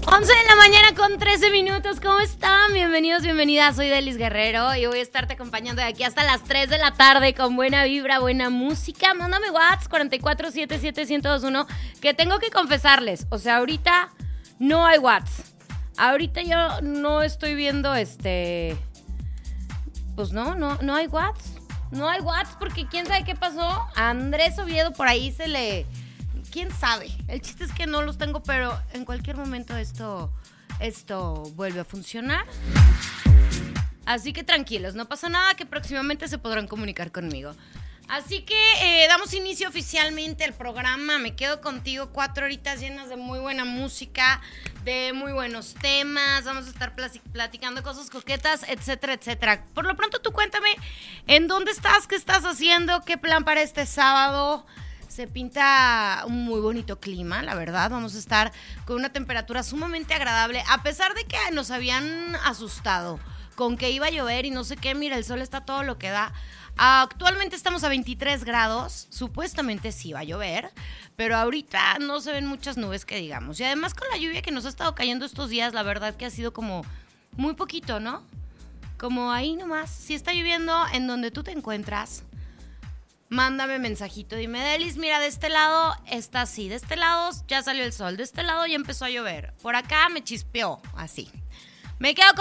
11 de la mañana con 13 minutos. ¿Cómo están? Bienvenidos, bienvenidas. Soy Delis Guerrero y voy a estarte acompañando de aquí hasta las 3 de la tarde con buena vibra, buena música. Mándame WhatsApp 4477-1021 que tengo que confesarles. O sea, ahorita no hay WhatsApp. Ahorita yo no estoy viendo Pues no hay WhatsApp. No hay WhatsApp porque quién sabe qué pasó. A Andrés Oviedo por ahí se le... ¿Quién sabe? El chiste es que no los tengo, pero en cualquier momento esto vuelve a funcionar. Así que tranquilos, no pasa nada, que próximamente se podrán comunicar conmigo. Así que damos inicio oficialmente al programa. Me quedo contigo 4 horitas llenas de muy buena música, de muy buenos temas. Vamos a estar platicando cosas coquetas, etcétera, etcétera. Por lo pronto tú cuéntame en dónde estás, qué estás haciendo, qué plan para este sábado. Se pinta un muy bonito clima, la verdad. Vamos a estar con una temperatura sumamente agradable, a pesar de que nos habían asustado con que iba a llover y no sé qué. Mira, el sol está todo lo que da. Actualmente estamos a 23 grados, supuestamente sí va a llover, pero ahorita no se ven muchas nubes que digamos. Y además con la lluvia que nos ha estado cayendo estos días, la verdad que ha sido como muy poquito, ¿no? Como ahí nomás. Si está lloviendo en donde tú te encuentras, mándame mensajito, dime, Delis, mira, de este lado está así, de este lado ya salió el sol, de este lado ya empezó a llover, por acá me chispeó, así. Me quedo con